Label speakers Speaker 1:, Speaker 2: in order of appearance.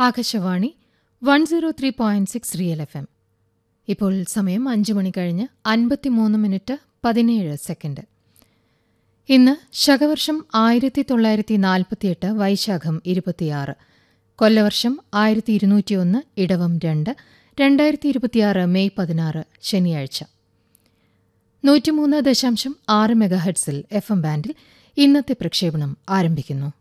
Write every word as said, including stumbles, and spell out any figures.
Speaker 1: Akashvani one zero three point six real F M. ഇപ്പോൾ സമയം അഞ്ച് മണി കഴിഞ്ഞ് അൻപത്തിമൂന്ന് മിനിറ്റ് പതിനേഴ് സെക്കൻഡ്. ഇന്ന് ശകവർഷം ആയിരത്തി തൊള്ളായിരത്തി നാൽപ്പത്തിയെട്ട് വൈശാഖം ഇരുപത്തിയാറ്, കൊല്ലവർഷം ആയിരത്തി ഇരുന്നൂറ്റിയൊന്ന് ഇടവം രണ്ട്, രണ്ടായിരത്തി ഇരുപത്തിയാറ് മെയ് പതിനാറ് ശനിയാഴ്ച. നൂറ്റിമൂന്ന് ദശാംശം ആറ് മെഗാഹെഡ്സിൽ എഫ് എം ബാൻഡിൽ ഇന്നത്തെ പ്രക്ഷേപണം ആരംഭിക്കുന്നു.